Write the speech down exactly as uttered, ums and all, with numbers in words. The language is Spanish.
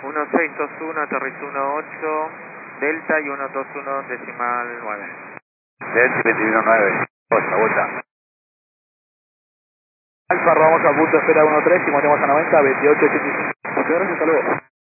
uno seis dos uno, aterrizó uno ocho, Delta y uno dos uno decimal nueve. Delta veintiuno nueve, vuelta, vuelta. Alfa, vamos a punto espera uno tres, si ponemos a noventa, veintiocho ochenta y cinco. Muchas gracias, hasta luego.